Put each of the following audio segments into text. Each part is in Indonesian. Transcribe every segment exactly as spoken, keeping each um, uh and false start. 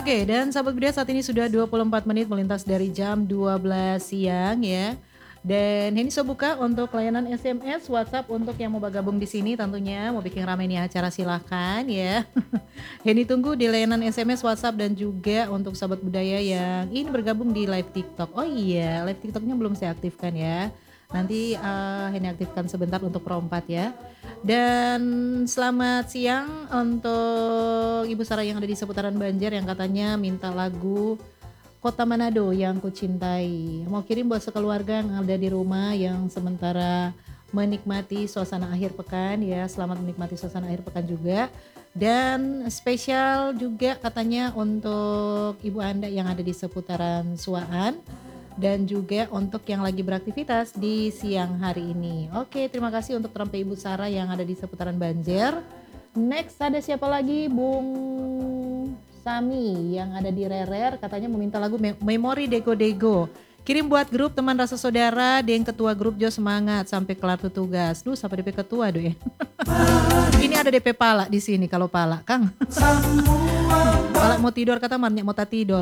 Oke, dan sahabat budaya saat ini sudah dua puluh empat menit melintas dari jam dua belas siang ya. Dan ini saya buka untuk layanan S M S, WhatsApp untuk yang mau bergabung di sini tentunya mau bikin ramai nih acara silahkan ya. Henny tunggu di layanan S M S, WhatsApp dan juga untuk sahabat budaya yang ingin bergabung di live TikTok. Oh iya, live TikToknya belum saya aktifkan ya. Nanti uh, Henny aktifkan sebentar untuk perempat ya. Dan selamat siang untuk Ibu Sarah yang ada di seputaran Banjar yang katanya minta lagu Kota Manado yang ku cintai. Mau kirim buat sekeluarga yang ada di rumah yang sementara menikmati suasana akhir pekan ya. Selamat menikmati suasana akhir pekan juga. Dan spesial juga katanya untuk ibu Anda yang ada di seputaran Suaan. Dan juga untuk yang lagi beraktivitas di siang hari ini. Oke, terima kasih untuk Trompe Ibu Sarah yang ada di seputaran Banjar. Next ada siapa lagi? Bung Sami yang ada di Rerer katanya meminta lagu Memori Dego Dego. Kirim buat grup teman rasa saudara, Deng ketua grup Jo semangat sampai kelar tuh tugas. Duh, sampai D P ketua doh ya. Ini ada D P Pala di sini kalau Pala, Kang. Pala mau tidur kata Marnya mau tak tidur.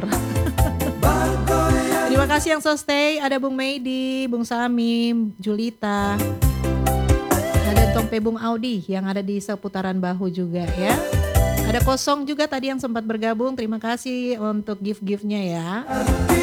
Terima kasih yang so stay. Ada Bung Meidi, Bung Samim, Julita. Ada Tompe Bung Audi yang ada di seputaran Bahu juga ya. Ada Kosong juga tadi yang sempat bergabung. Terima kasih untuk gift-giftnya ya.